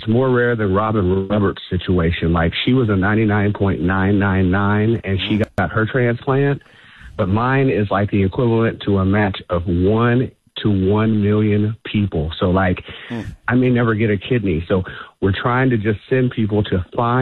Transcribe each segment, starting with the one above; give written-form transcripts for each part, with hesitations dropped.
it's more rare than Robin Roberts' situation. Like, she was a 99.999, and she got her transplant. But mine is like the equivalent to a match of 1 to 1 million people. So, like, I may never get a kidney. So we're trying to just send people to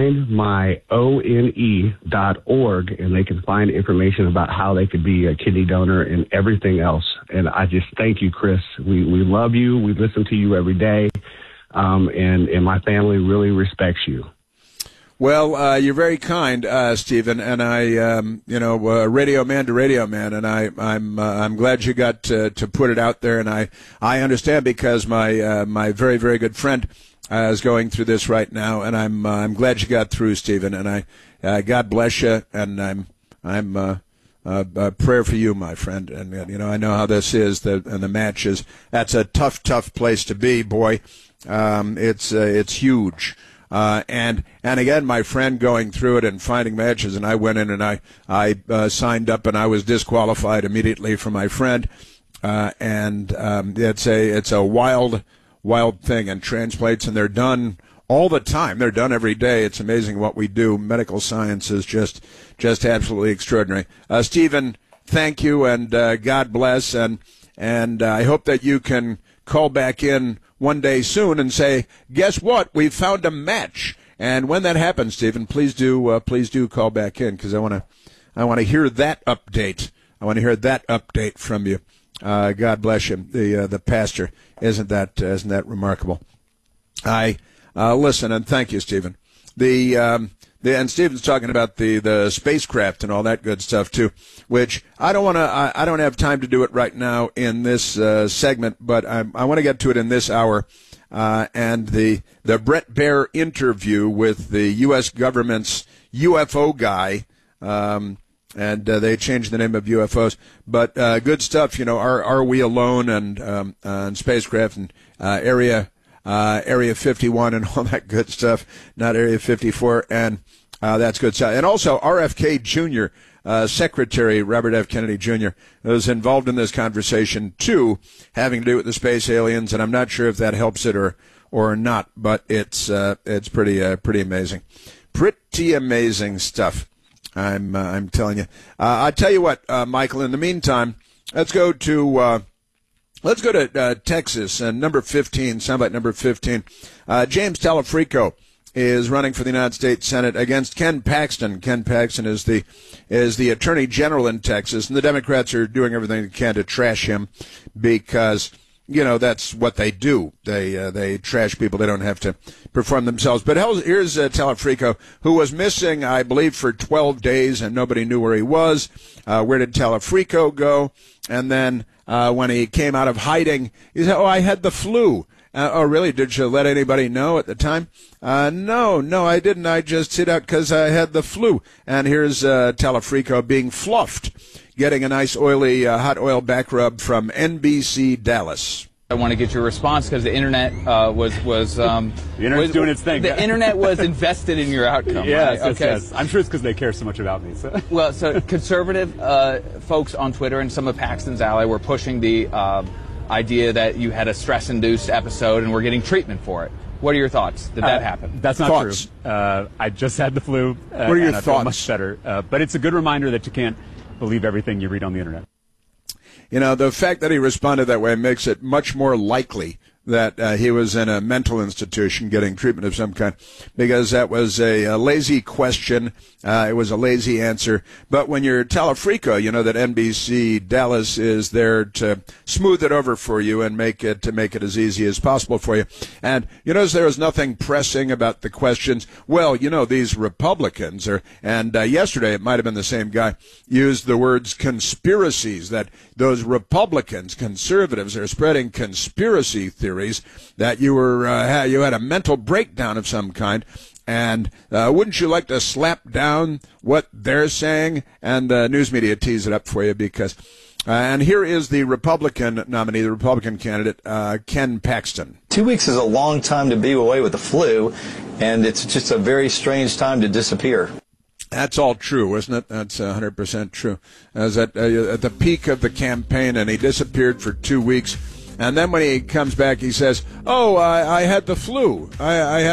findmyone.org, and they can find information about how they could be a kidney donor and everything else. And I just thank you, Chris. We love you. We listen to you every day. And my family really respects you. Well, you're very kind, Stephen, and I, radio man to radio man, and I'm glad you got to put it out there, and I understand because my very, very good friend is going through this right now, and I'm glad you got through, Stephen, and God bless you, and I'm a prayer for you, my friend, and I know how this is, and the matches. That's a tough place to be, boy. It's huge. And again, my friend going through it and finding matches, and I went in and I signed up and I was disqualified immediately for my friend. It's a wild thing, and transplants, and they're done all the time. They're done every day. It's amazing what we do. Medical science is just absolutely extraordinary. Stephen, thank you, and God bless, and I hope that you can call back in one day soon and say, guess what? We've found a match. And when that happens, Stephen, please do call back in, because I want to hear that update. I want to hear that update from you. God bless you, the pastor. Isn't that remarkable? I listen, and thank you, Stephen. And Stephen's talking about the spacecraft and all that good stuff too, which I don't have time to do it right now in this segment, but I want to get to it in this hour. And the Bret Baier interview with the U.S. government's UFO guy, and they changed the name of UFOs, but good stuff. Are we alone, and spacecraft, and Area 51 and all that good stuff, not Area 54, and that's good stuff. And also RFK Jr., Secretary Robert F. Kennedy Jr. was involved in this conversation too, having to do with the space aliens, and I'm not sure if that helps it or not, but it's pretty amazing. Pretty amazing stuff. I'm telling you. I tell you what, Michael, in the meantime, let's go to Texas, and number 15, soundbite number 15. James Talafrico is running for the United States Senate against Ken Paxton. Ken Paxton is the Attorney General in Texas, and the Democrats are doing everything they can to trash him because, that's what they do. They trash people. They don't have to perform themselves. But here's Talafrico, who was missing, I believe, for 12 days, and nobody knew where he was. Where did Talafrico go? And then when he came out of hiding, he said, I had the flu. Oh, really? Did you let anybody know at the time? No, I didn't. I just hid out because I had the flu. And here's Talafrico being fluffed, getting a nice oily hot oil back rub from NBC Dallas. I want to get your response because the internet was the internet's doing its thing. The internet was invested in your outcome. Yes, right? Okay. Yes. I'm sure it's because they care so much about me. So. Well, so conservative folks on Twitter and some of Paxton's ally were pushing the idea that you had a stress-induced episode and were getting treatment for it. What are your thoughts? Did that happen? That's not thoughts? True. I just had the flu. What are your and I thoughts? feel much better. But it's a good reminder that you can't believe everything you read on the internet. The fact that he responded that way makes it much more likely that he was in a mental institution getting treatment of some kind, because that was a lazy question. It was a lazy answer. But when you're Talafrico, that NBC Dallas is there to smooth it over for you and make it as easy as possible for you. And you notice there was nothing pressing about the questions. Well, these Republicans and yesterday it might have been the same guy used the words conspiracies, that those Republicans, conservatives, are spreading conspiracy theories that you had a mental breakdown of some kind, and wouldn't you like to slap down what they're saying? And news media tease it up for you because, and here is the Republican nominee, the Republican candidate, Ken Paxton. 2 weeks is a long time to be away with the flu, and it's just a very strange time to disappear. That's all true, isn't it? That's 100% true. As at the peak of the campaign, and he disappeared for 2 weeks. And then when he comes back, he says, I had the flu. I